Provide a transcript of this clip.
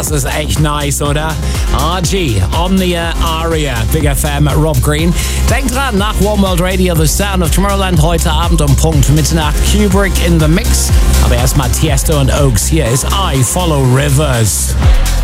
Das ist echt nice, oder? RG, Omnia, Aria, Big FM, Rob Green. Denkt dran, nach One World Radio, The Sound of Tomorrowland, heute Abend um Punkt Mitternacht, Kubrick in the Mix. Aber erstmal Tiesto und Oaks. Hier ist I Follow Rivers.